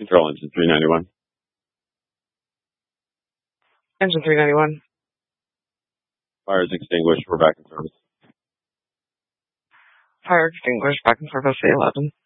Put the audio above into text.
Control engine 391. Engine 391. Fire is extinguished. We're back in service. Fire extinguished. Back in service. A11.